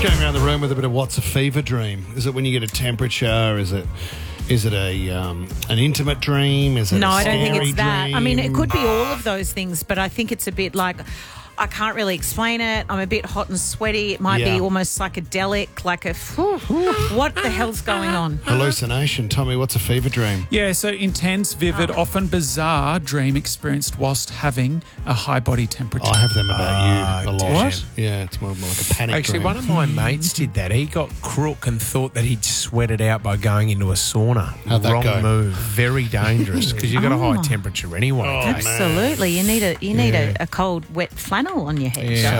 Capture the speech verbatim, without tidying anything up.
Going around the room with a bit of what's a fever dream? Is it when you get a temperature? Is it is it a um, an intimate dream? Is it No, a I don't think scary it's that. dream? I mean, it could be all of those things, but I think it's a bit like I can't really explain it. I'm a bit hot and sweaty. It might Yeah. be almost psychedelic, like a whew, what the hell's going on? hallucination. Tommy, what's a fever dream? Yeah, so intense, vivid, Oh. often bizarre dream experienced whilst having a high body temperature. I have them about you a Oh, lot. what? Yeah, it's more like a panic Actually, dream. one of my mates did that. He got crook and thought that he'd sweat it out by going into a sauna. How'd that Wrong go? move. Very dangerous because you've got a high Oh. temperature anyway. Oh, man. Absolutely. You need a you need Yeah. a, a cold, wet flannel on your head. Yeah.